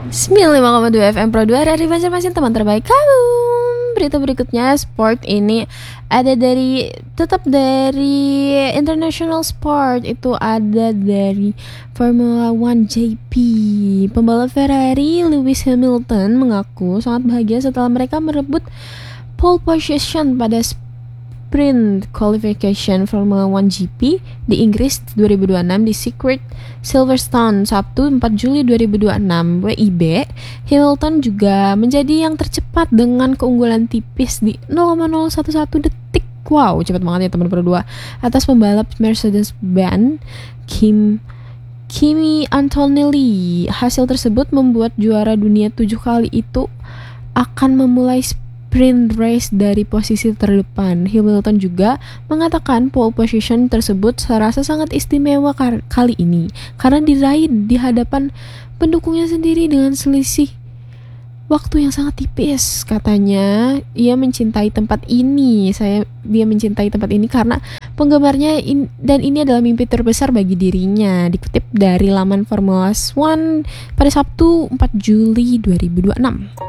95,2 FM Pro 2 dari Banjarmasin, teman terbaik kamu. Berita berikutnya sport ini ada tetap dari international sport, itu ada dari Formula One GP. Pembalap Ferrari Lewis Hamilton mengaku sangat bahagia setelah mereka merebut pole position pada Sprint Qualification Formula One GP di Inggris 2026 di Circuit Silverstone Sabtu 4 Juli 2026 WIB. Hamilton juga menjadi yang tercepat dengan keunggulan tipis di 0,011 detik. Wow, cepat banget ya teman berdua, atas pembalap Mercedes-Benz Kimi Antonelli. Hasil tersebut membuat juara dunia 7 kali itu akan memulai sprint race dari posisi terdepan. Hamilton juga mengatakan pole position tersebut serasa sangat istimewa kali ini karena diraih di hadapan pendukungnya sendiri dengan selisih waktu yang sangat tipis. Katanya dia mencintai tempat ini karena penggemarnya dan ini adalah mimpi terbesar bagi dirinya. Dikutip dari laman Formula One pada Sabtu 4 Juli 2026.